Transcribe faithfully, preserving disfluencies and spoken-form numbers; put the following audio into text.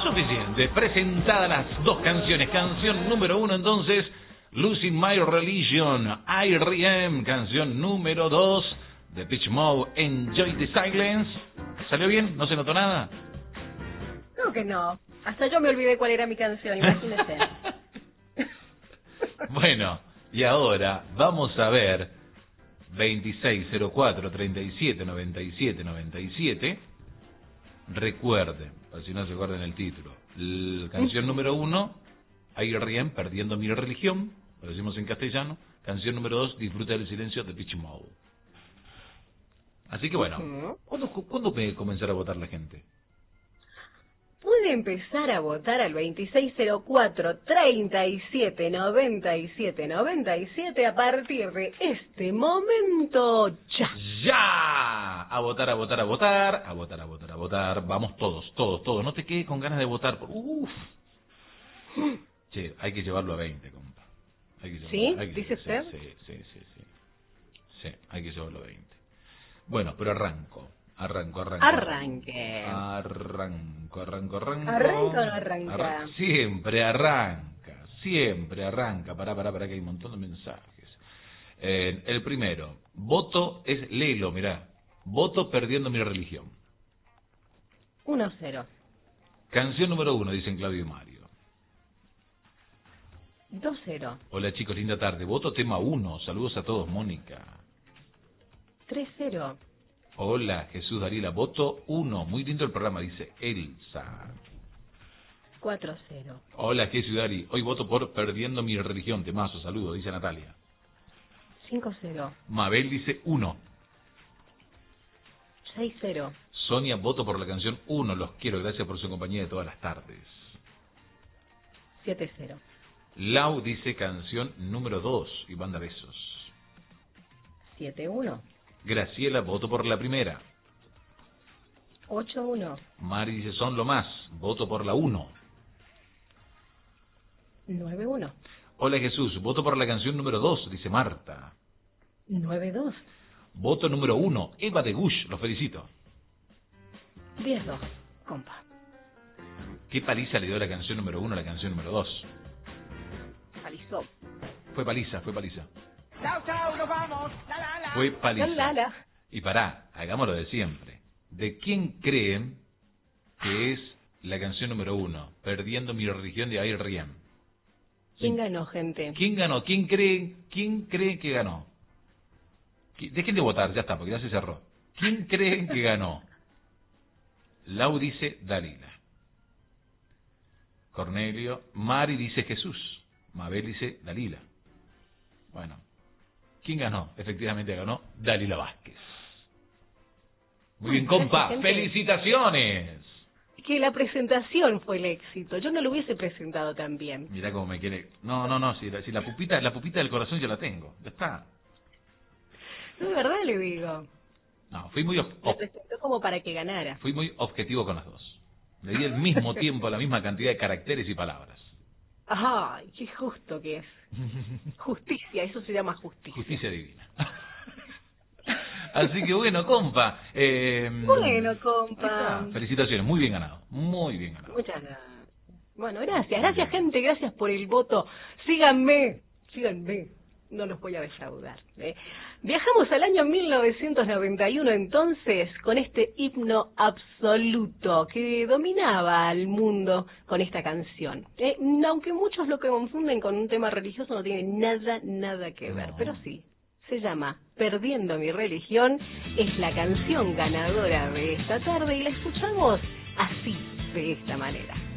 Suficiente. Presentadas las dos canciones. Canción número uno, entonces, Losing My Religion, I R E M. Canción número dos, de Depeche Mode, Enjoy the Silence. ¿Salió bien? ¿No se notó nada? Creo que no. Hasta yo me olvidé cuál era mi canción, imagínese. Bueno, y ahora vamos a ver veintiséis cero cuatro treinta y siete noventa y siete noventa y siete. Recuerden, para si no se acuerdan el título, la canción número uno, I R E M, Perdiendo mi Religión, lo decimos en castellano. Canción número dos, Disfruta del Silencio, de Depeche Mode. Así que bueno, ¿cuándo, ¿cuándo puede comenzar a votar la gente? Puede empezar a votar al veintiséis cero cuatro treinta y siete noventa y siete noventa y siete a partir de este momento ya. ¡Ya! A votar, a votar, a votar, a votar, a votar, a votar. Vamos todos, todos, todos. No te quedes con ganas de votar. Uf. Che, hay que llevarlo a veinte, compa. Hay que llevarlo, ¿Sí? Hay que, ¿Dice sí, usted? Sí, sí, sí, sí. Sí, hay que llevarlo a veinte. Bueno, pero arranco. Arranco, arranco. Arranque. Arranco, arranco, arranco. ¿Arranca o no arranca? Arran siempre arranca, siempre arranca. Pará, pará, pará, que hay un montón de mensajes. Eh, el primero, voto es, léelo, mirá. Voto Perdiendo mi Religión. uno cero. Canción número uno, dicen Claudio y Mario. dos cero. Hola chicos, linda tarde. Voto tema uno. Saludos a todos, Mónica. tres cero. Hola, Jesús Darila, voto uno. Muy lindo el programa, dice Elsa. cuatro cero. Hola, Jesús Dari. Hoy voto por Perdiendo mi Religión. Temazo, saludo, dice Natalia. cinco cero. Mabel dice uno. seis cero. Sonia, voto por la canción uno. Los quiero, gracias por su compañía de todas las tardes. siete cero. Lau dice canción número dos y manda besos. siete uno. Graciela, voto por la primera. ocho uno. Mari dice son lo más. Voto por la uno. nueve uno. Hola Jesús, voto por la canción número dos, dice Marta. nueve dos. Voto número uno, Eva de Gush, los felicito. diez dos. Compa. ¿Qué paliza le dio la canción número uno a la canción número dos? Palizó. Fue paliza, fue paliza. Chau, chau, nos vamos. La, la, la. Fue paliza. La, la, la. Y pará, hagámoslo de siempre. ¿De quién creen que es la canción número uno? Perdiendo mi religión, de I R E M. ¿Quién ganó, gente? ¿Quién ganó? ¿Quién cree, quién cree que ganó? Dejen de votar, ya está, porque ya se cerró. ¿Quién creen que ganó? Lau dice Dalila. Cornelio. Mari dice Jesús. Mabel dice Dalila. Bueno. ¿Quién ganó? Efectivamente ganó Dalila Vázquez. Muy bien, compa. Gracias, ¡Felicitaciones! Que la presentación fue el éxito. Yo no lo hubiese presentado tan bien. Mirá cómo me quiere. No, no, no. Si la, si la pupita, la pupita del corazón ya la tengo. Ya está. No, de verdad le digo. No, fui muy, ob La presentó como para que ganara. fui muy objetivo con las dos. Le di al mismo tiempo la misma cantidad de caracteres y palabras. Ay, qué justo que es. Justicia, eso se llama justicia. Justicia divina. Así que bueno, compa. Eh, Bueno, compa. está. Felicitaciones, muy bien ganado. Muy bien ganado. Muchas gracias. Bueno, gracias. Gracias, gente. Gracias por el voto. Síganme. Síganme. No los voy a defraudar. ¿eh? Viajamos al año mil novecientos noventa y uno entonces con este himno absoluto que dominaba al mundo con esta canción. ¿eh? Aunque muchos lo que confunden con un tema religioso, no tiene nada, nada que ver. No. Pero sí, se llama Perdiendo mi Religión. Es la canción ganadora de esta tarde y la escuchamos así, de esta manera.